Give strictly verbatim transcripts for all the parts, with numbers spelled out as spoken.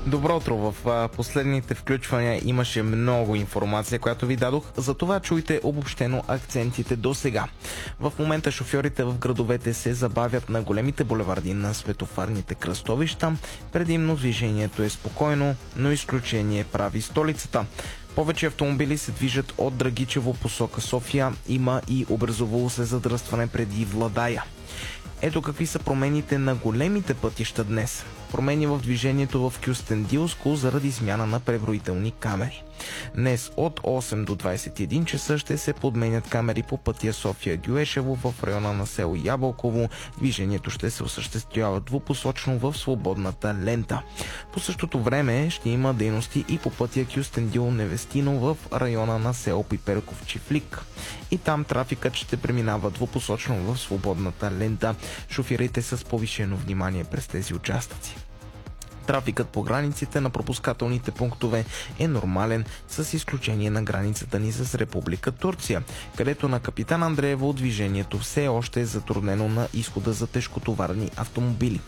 Добро утро. В а, последните включвания имаше много информация, която ви дадох. Затова чуйте обобщено акцентите до сега. В момента шофьорите в градовете се забавят на големите булеварди на светофарните кръстовища. Предимно движението е спокойно, но изключение прави столицата. Повече автомобили се движат от Драгичево посока София. Има и образувало се задръстване преди Владая. Ето какви са промените на големите пътища днес. Промени в движението в Кюстендилско заради смяна на преброителни камери. Днес от осем до двадесет и един часа ще се подменят камери по пътя София-Гюешево в района на село Ябълково. Движението ще се осъществява двупосочно в свободната лента. По същото време ще има дейности и по пътя Кюстендил-Невестино в района на село Пиперков-Чифлик. И там трафикът ще преминава двупосочно в свободната лента. Шофирайте с повишено внимание през тези участъци. Трафикът по границите на пропускателните пунктове е нормален, с изключение на границата ни с Република Турция, където на Капитан Андреево движението все още е затруднено на изхода за тежкотоварни автомобили.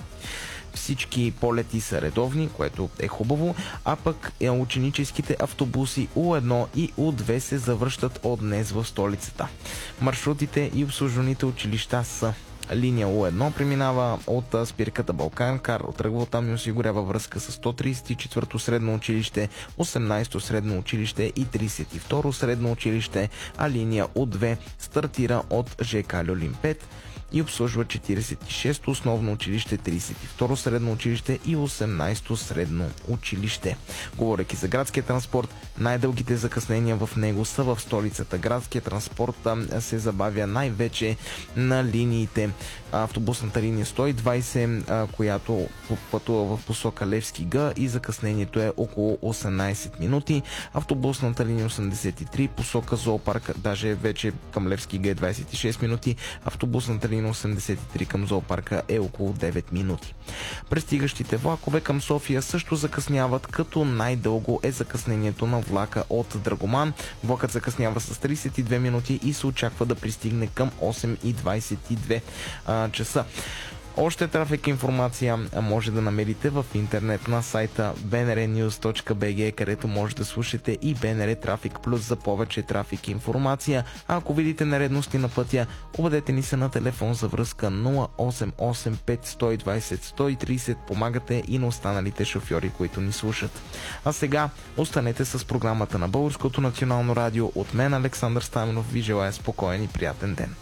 Всички полети са редовни, което е хубаво, а пък ученическите автобуси У едно и У две се завръщат от днес в столицата. Маршрутите и обслужваните училища са: линия У едно преминава от спирката Балканкар, тръгва там и осигурява връзка с сто тридесет и четвърто средно училище, осемнадесето средно училище и тридесет и второ средно училище, а линия У две стартира от ЖК Люлин пет и обслужва четиридесет и шесто основно училище, тридесет и второ средно училище и осемнадесето средно училище. Говорейки за градския транспорт, най-дългите закъснения в него са в столицата. Градският транспорт се забавя най-вече на линиите. Автобусната линия сто и двадесет, която пътува в посока Левски Г, и закъснението е около осемнадесет минути. Автобусната линия осемдесет и три посока Зоопарк, даже вече към Левски Г е двадесет и шест минути. Автобусната линия осемдесет и три към Зоопарка е около девет минути. Пристигащите влакове към София също закъсняват, като най-дълго е закъснението на влака от Драгоман. Влакът закъснява с тридесет и две минути и се очаква да пристигне към осем и двадесет и две а, часа. Още трафик информация може да намерите в интернет на сайта би ен ар нюз точка би джи, където може да слушате и Би Ен Ар Трафик Плюс за повече трафик информация. А ако видите нередности на пътя, обадете ни се на телефон за връзка нула осем осем пет едно два зет едно три зет. Помагате и на останалите шофьори, които ни слушат. А сега останете с програмата на Българското национално радио. От мен, Александър Стаменов, ви желая спокоен и приятен ден.